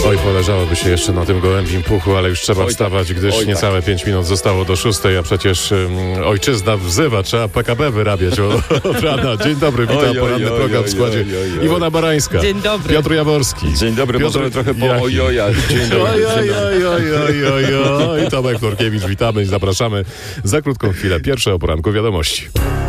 Oj, poleżałoby się jeszcze na tym gołębim puchu, ale już trzeba wstawać, gdyż niecałe 5 minut zostało do 6, a przecież ojczyzna wzywa, trzeba PKB wyrabiać od rana. Dzień dobry, witam, poranny program w składzie Iwona Barańska. Dzień dobry. Piotr Jaworski. Dzień dobry, możemy trochę po ojoja. Dzień dobry. Tomek Norkiewicz, witamy i zapraszamy za krótką chwilę. Pierwsze o poranku wiadomości.